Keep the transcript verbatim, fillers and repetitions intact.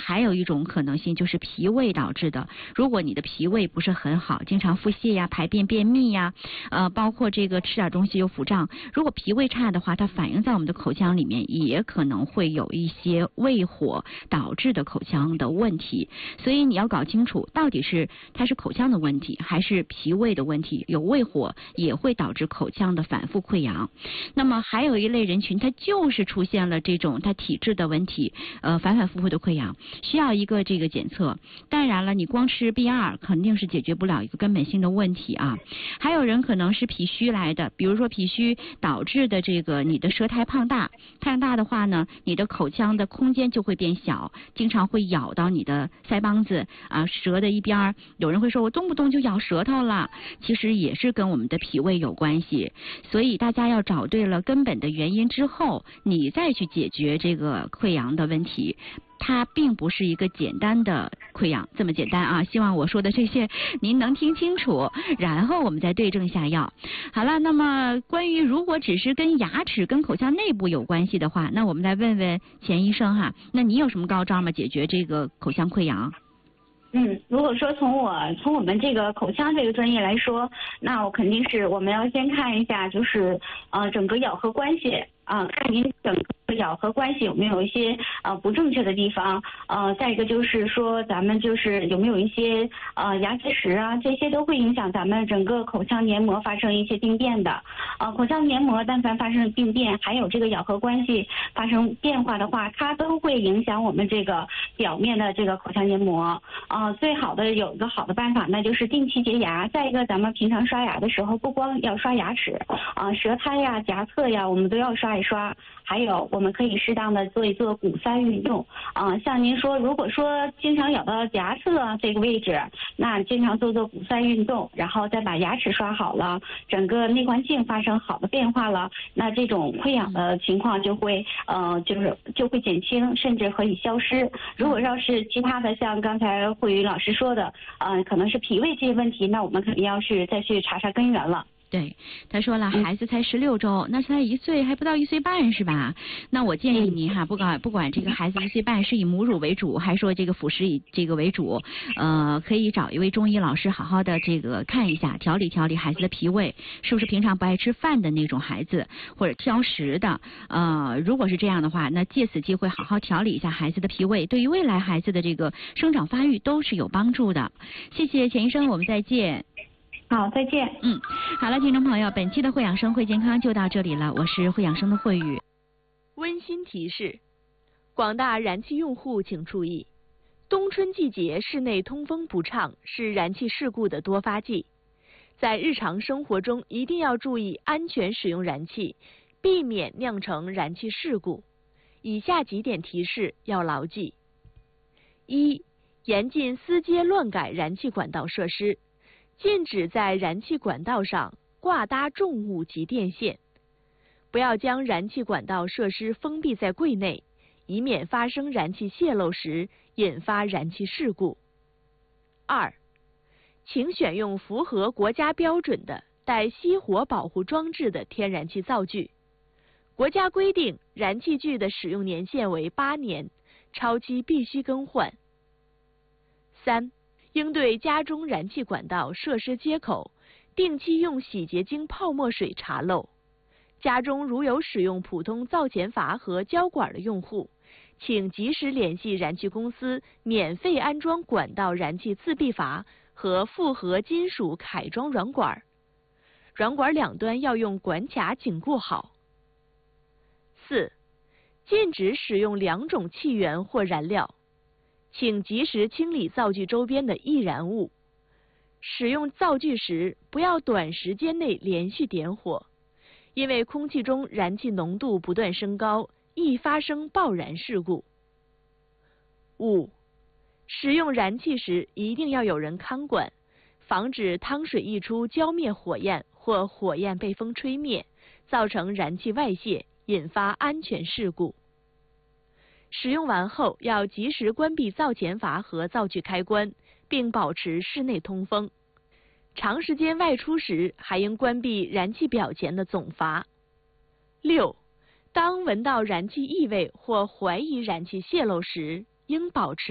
还有一种可能性就是脾胃导致的。如果你的脾胃不是很好，经常腹泻呀、排便便秘呀，呃，包括这个吃点东西又腹胀，如果脾胃差的话，它反映在我们的口腔里面，也可能会有一些胃火导致的口腔的问题。所以你要搞清楚，到底是它是口腔的问题，还是脾胃的问题？有胃火也会导致口腔的反复溃疡。那么还有一类人群，他就是出现了这种他体质的问题，呃，反反复复的溃疡，需要一个这个检测。当然了，你光吃 B 二 肯定是解决不了一个根本性的问题啊。还有人可能是脾虚来的，比如说脾虚导致的这个你的舌苔胖大，胖大的话呢，你的口腔的空间就会变小，经常会咬到你的腮帮子啊，舌的一边儿。有人会说我动不动就咬舌头了，其实也是跟我们的脾胃有关系。所以大家要找对了根本的原因之后，你再去解决这个溃疡的问题。它并不是一个简单的溃疡这么简单啊！希望我说的这些您能听清楚，然后我们再对症下药。好了，那么关于如果只是跟牙齿、跟口腔内部有关系的话，那我们来问问钱医生哈，那你有什么高招吗？解决这个口腔溃疡？ 嗯，如果说从我从我们这个口腔这个专业来说，那我肯定是我们要先看一下，就是呃整个咬合关系啊、呃，看您整个咬合关系有没有一些呃不正确的地方，呃再一个就是说咱们就是有没有一些呃牙结石啊，这些都会影响咱们整个口腔黏膜发生一些病变的。呃口腔黏膜但凡发生病变，还有这个咬合关系发生变化的话，它都会影响我们这个表面的这个口腔黏膜。呃最好的有一个好的办法，那就是定期洁牙。再一个，咱们平常刷牙的时候，不光要刷牙齿，啊、呃，舌苔呀、颊侧呀，我们都要刷一刷。还有，我们可以适当的做一做鼓腮运动。啊、呃，像您说，如果说经常咬到颊侧这个位置，那经常做做鼓腮运动，然后再把牙齿刷好了，整个内环境发生好的变化了，那这种溃疡的情况就会呃就是就会减轻，甚至可以消失。如果要是其他的，像刚才慧宇老师说的，呃，可能是脾胃这些问题，那我们肯定要是再去查查根源了。 对，他说了，孩子才十六周，那才一岁，还不到一岁半是吧？那我建议你哈，不管不管这个孩子一岁半是以母乳为主，还说这个辅食以这个为主，呃，可以找一位中医老师好好的这个看一下，调理调理孩子的脾胃，是不是平常不爱吃饭的那种孩子，或者挑食的，呃，如果是这样的话，那借此机会好好调理一下孩子的脾胃，对于未来孩子的这个生长发育都是有帮助的。谢谢钱医生，我们再见。 好，再见。 嗯，好了，听众朋友，本期的慧养生会健康就到这里了，我是慧养生的慧宇。 温馨提示：广大燃气用户请注意，冬春季节室内通风不畅是燃气事故的多发季，在日常生活中一定要注意安全使用燃气，避免酿成燃气事故。以下几点提示要牢记：一、严禁私接乱改燃气管道设施。禁止在燃气管道上挂搭重物及电线，不要将燃气管道设施封闭在柜内，以免发生燃气泄漏时引发燃气事故。二、请选用符合国家标准的带熄火保护装置的天然气灶具。国家规定，燃气具的使用年限为八年，超期必须更换。三、应对家中燃气管道设施接口，定期用洗洁精泡沫水查漏。家中如有使用普通灶前阀和胶管的用户，请及时联系燃气公司，免费安装管道燃气自闭阀和复合金属铠装软管，软管两端要用管卡紧固好。四、禁止使用两种气源或燃料。请及时清理灶具周边的易燃物。使用灶具时，不要短时间内连续点火，因为空气中燃气浓度不断升高，易发生爆燃事故。五、使用燃气时一定要有人看管，防止汤水溢出浇灭火焰或火焰被风吹灭，造成燃气外泄，引发安全事故。使用完后要及时关闭灶前阀和灶具开关，并保持室内通风。长时间外出时，还应关闭燃气表前的总阀。六、当闻到燃气异味或怀疑燃气泄漏时，应保持